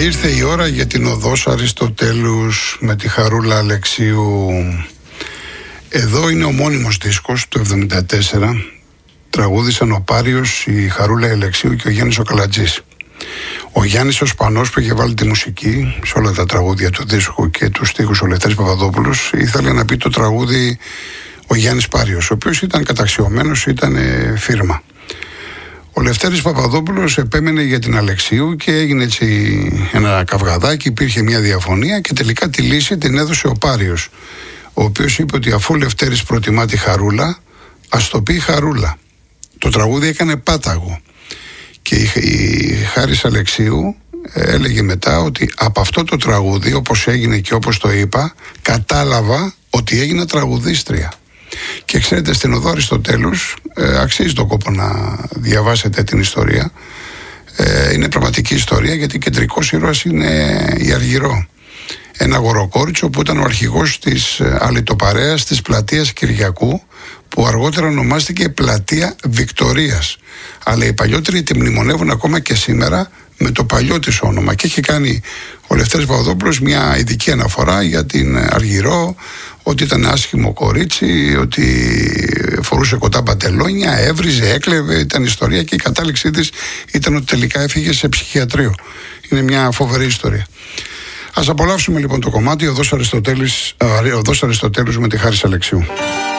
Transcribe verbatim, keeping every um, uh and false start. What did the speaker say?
ήρθε η ώρα για την οδός Αριστοτέλους με τη Χαρούλα Αλεξίου. Εδώ είναι ο μόνιμος δίσκος του εβδομήντα τέσσερα. Τραγούδισαν ο Πάριος, η Χαρούλα Αλεξίου και ο Γιάννης ο Καλατζής. Ο Γιάννης ο Σπανός που είχε βάλει τη μουσική σε όλα τα τραγούδια του δίσκου και τους στίχους ο Λευτέρης Παπαδόπουλος, ήθελε να πει το τραγούδι ο Γιάννης Πάριος, ο οποίος ήταν καταξιωμένος, ήταν φίρμα. Ο Λευτέρης Παπαδόπουλος επέμενε για την Αλεξίου και έγινε έτσι ένα καυγαδάκι, υπήρχε μια διαφωνία και τελικά τη λύση την έδωσε ο Πάριος, ο οποίος είπε ότι αφού ο Λευτέρης προτιμά τη Χαρούλα, ας το πει Χαρούλα. Το τραγούδι έκανε πάταγο και η Χάρης Αλεξίου έλεγε μετά ότι από αυτό το τραγούδι, όπως έγινε και όπως το είπα, κατάλαβα ότι έγινα τραγουδίστρια. Και ξέρετε, στην οδό Αριστοτέλους ε, αξίζει τον κόπο να διαβάσετε την ιστορία. Ε, είναι πραγματική ιστορία, γιατί κεντρικός ήρωας είναι η Αργυρό, ένα αγοροκόριτσο που ήταν ο αρχηγός της αλυτοπαρέας της πλατείας Κυριακού, που αργότερα ονομάστηκε πλατεία Βικτορίας. Αλλά οι παλιότεροι τη μνημονεύουν ακόμα και σήμερα με το παλιό της όνομα, και έχει κάνει ο Λευτέρης Παπαδόπουλος μια ειδική αναφορά για την Αργυρό, ότι ήταν άσχημο κορίτσι, ότι φορούσε κοντά παντελόνια, έβριζε, έκλεβε, ήταν ιστορία, και η κατάληξή της ήταν ότι τελικά έφυγε σε ψυχιατρίο. Είναι μια φοβερή ιστορία. Ας απολαύσουμε λοιπόν το κομμάτι «Οδός Αριστοτέλους, Οδός Αριστοτέλους» με τη Χάρη Αλεξίου.